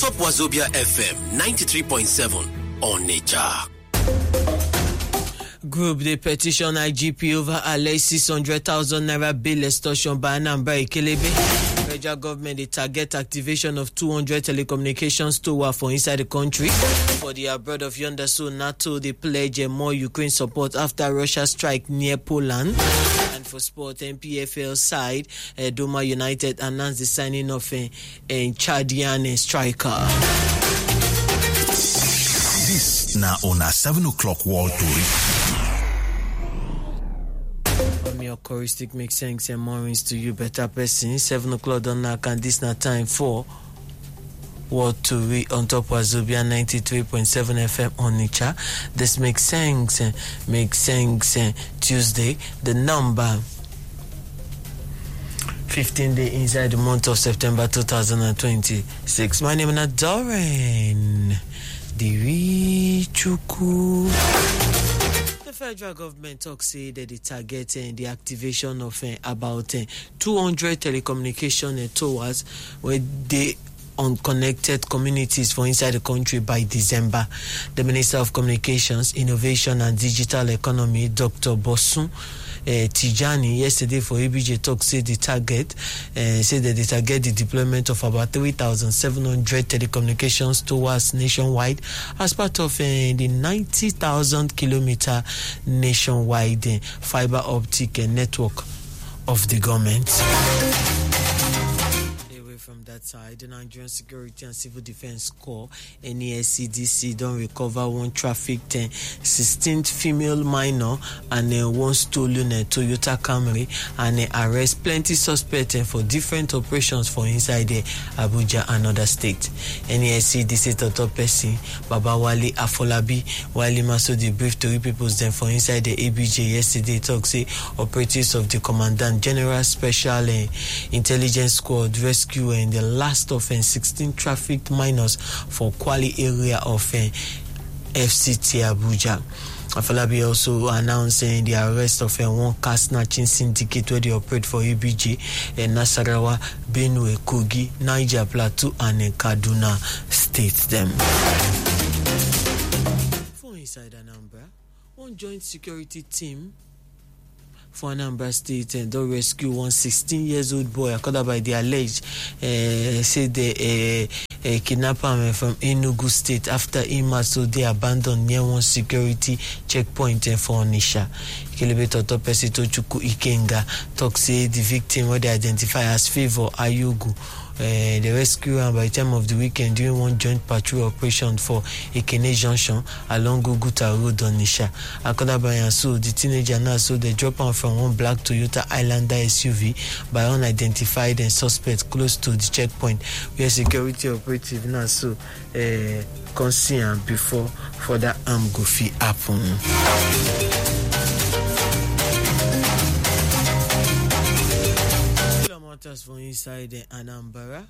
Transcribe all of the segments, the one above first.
Top Wazobia FM 93.7 on Nature. Group they petition IGP over alleged 600,000 naira bill extortion by Anambra Ikelebe. Federal government they target activation of 200 telecommunications tower for inside the country. For the abroad of yonder, so NATO they pledge more Ukraine support after Russia strike near Poland. And for sport, MPFL side, Doma United announced the signing of a Chadian striker. This now on a 7 o'clock world tour. Your choristic makes sense and mornings to you, better person. 7 o'clock on now, and this now time for World to read on Top Wazobia 93.7 FM on Nature. This makes sense Tuesday, the number 15 day inside the month of September 2026. My name is Doran Dirichuku. The federal government talks say that they target the activation of about 200 telecommunication towers where they unconnected communities for inside the country by December. The Minister of Communications, Innovation and Digital Economy, Dr. Bosun Tijani, yesterday for ABJ Talk said the target the deployment of about 3,700 telecommunications towers nationwide as part of the 90,000 kilometer nationwide fiber optic network of the government. From that side, the Nigerian Security and Civil Defense Corps, NESCDC, don't recover one trafficked 16th female minor and one stolen Toyota Camry and arrest plenty suspects for different operations for inside Abuja and other states. NESCDC top person Baba Wale Afolabi Wale Maso the brief to people then for inside the ABJ yesterday talk say operatives of the Commandant General Special Intelligence Squad rescue in the last of 16 trafficked minors for Kwali area of FCT Abuja. Afalabi also announcing the arrest of one car snatching syndicate where they operate for ABJ in Nasarawa, Benue, Kogi, Niger Plateau and Kaduna states them. For inside Anambra, one joint security team for Anambra State and don't rescue one 16-year-old boy according by the alleged say they kidnap him from Enugu State after him so they abandoned near one security checkpoint for Onisha. Ikelebe Toto Pesito Chuku Ikenga talk say the victim what they identify as Favor Ayugu. The rescue by the time of the weekend during one joint patrol operation for Ikene Junction along Guguta Road on Nisha. Akodabayan so the teenager now so they drop out from one black Toyota Highlander SUV by unidentified and suspect close to the checkpoint where security operative now so concerned before further go fit happen. For inside Anambra,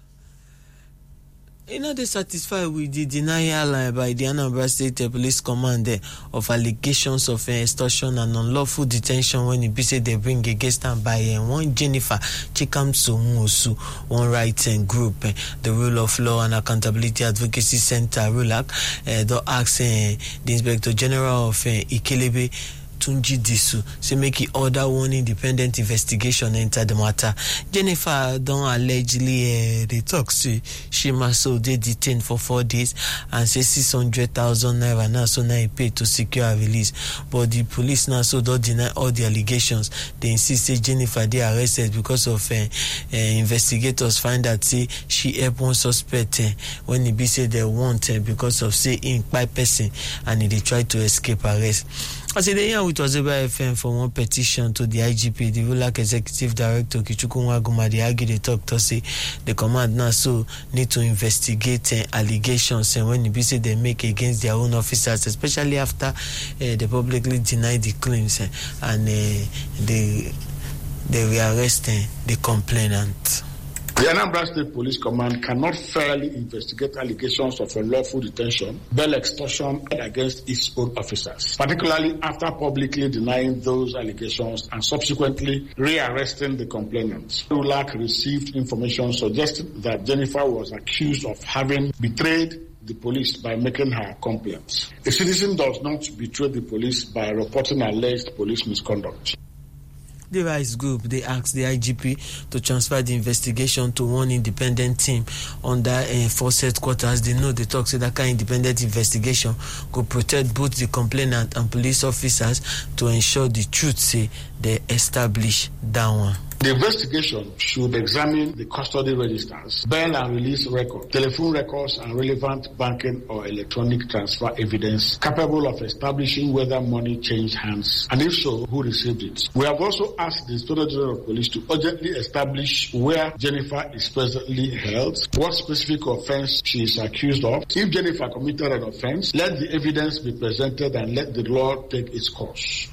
they satisfied with the denial by the Anambra State Police Command of allegations of extortion and unlawful detention when it be said they bring against them by one Jennifer Chikamso, one rights and group, the Rule of Law and Accountability Advocacy Center, RULAC, they ask the Inspector General of Ikelebe Tunji Disu say make it order one independent investigation enter the matter. Jennifer don't allegedly they talk say she must so they detained for 4 days and say 600,000 naira now so now he paid to secure her release. But the police now so don't deny all the allegations. They insist say Jennifer they arrested because of investigators find that say she helped one suspect when he be said they want because of say in by person and they try to escape arrest. I said, here with Wazobia FM for one petition to the IGP, the RULAC Executive Director Kichuku Nwaguma, they argue they talk to say the command now so need to investigate allegations and when they say they make against their own officers, especially after they publicly deny the claims and they rearrest the complainant. The Anambra State Police Command cannot fairly investigate allegations of unlawful detention, bail extortion against its own officers, particularly after publicly denying those allegations and subsequently rearresting the complainant. RULAC received information suggesting that Jennifer was accused of having betrayed the police by making her complaints. A citizen does not betray the police by reporting alleged police misconduct. The Rights Group, they asked the IGP to transfer the investigation to one independent team under Force Headquarters. They know they talk, so that kind of independent investigation could protect both the complainant and police officers to ensure the truth, say they establish that one. The investigation should examine the custody registers, bail and release records, telephone records, and relevant banking or electronic transfer evidence capable of establishing whether money changed hands, and if so, who received it. We have also asked the Inspector General of Police to urgently establish where Jennifer is presently held, what specific offense she is accused of. If Jennifer committed an offense, let the evidence be presented and let the law take its course.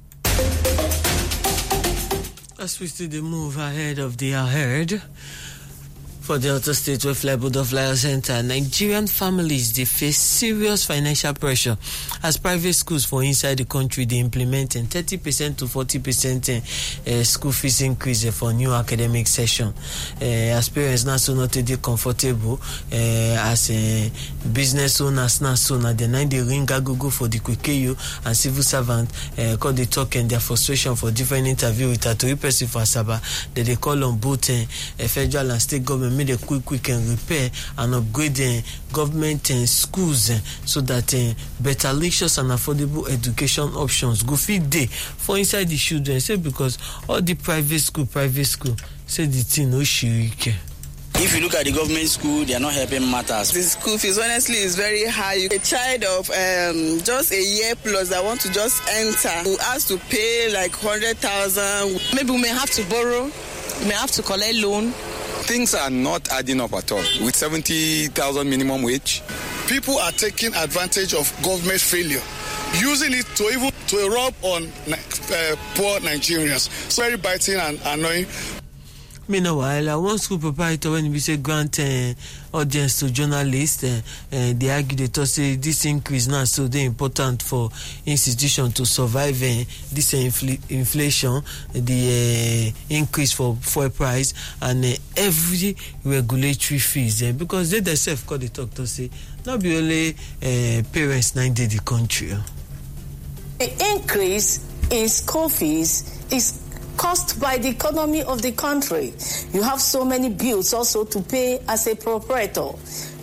As we see the move ahead of the herd for the Delta State West Flyer Center, Nigerian families, they face serious financial pressure as private schools for inside the country, they implement 30% to 40% school fees increase for new academic session. As parents now so not today comfortable as business owners now so now they ring agogo for the Kwikeyo and civil servant call the talk and their frustration for different interview with a 3 person for Asaba that they call on both federal and state government made a quick and repair and upgrade government schools so that better lectures and affordable education options go fit day for inside the children. Say because all the private school say the thing no shirike. If you look at the government school, they are not helping matters. The school fees, honestly, is very high. A child of just a year plus that want to just enter, who has to pay like 100,000. Maybe we may have to borrow, we may have to collect loan. Things are not adding up at all. With 70,000 minimum wage, people are taking advantage of government failure, using it to rub on poor Nigerians. So very biting and annoying. Meanwhile, one school proprietor, when we say grant audience to journalists, they argue they thought say this increase now so they important for institution to survive this inflation, the increase for fuel price and every regulatory fees. Because they themselves call the talk to say not be only parents now in the country. The increase in school fees is caused by the economy of the country. You have so many bills also to pay as a proprietor.